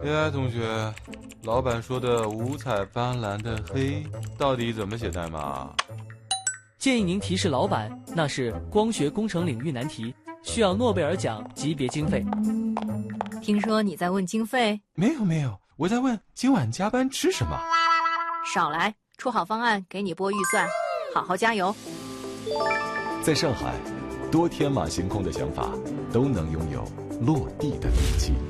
AI 同学，老板说的五彩斑斓的黑到底怎么写代码？ 建议您提示老板，那是光学工程领域难题，需要诺贝尔奖级别经费。 听说你在问经费？ 没有，我在问今晚加班吃什么。 少来，出好方案给你拨预算，好好加油。 在上海，多天马行空的想法都能拥有落地的底气。